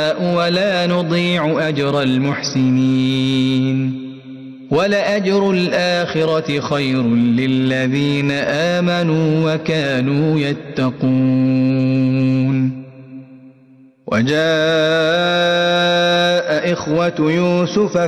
ولا نضيع أجر المحسنين ولأجر الآخرة خير للذين آمنوا وكانوا يتقون وجاء إخوة يوسف